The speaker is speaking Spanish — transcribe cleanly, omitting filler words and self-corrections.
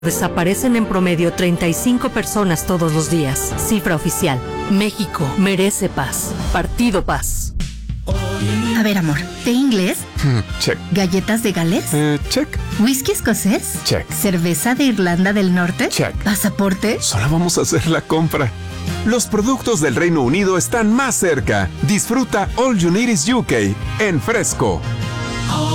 Desaparecen en promedio 35 personas todos los días. Cifra oficial. México merece paz. Partido Paz. A ver, amor, ¿té inglés? Check. ¿Galletas de Gales? Check. ¿Whisky escocés? Check. ¿Cerveza de Irlanda del Norte? Check. ¿Pasaporte? Solo vamos a hacer la compra. Los productos del Reino Unido están más cerca. Disfruta All You Need Is UK en Fresco.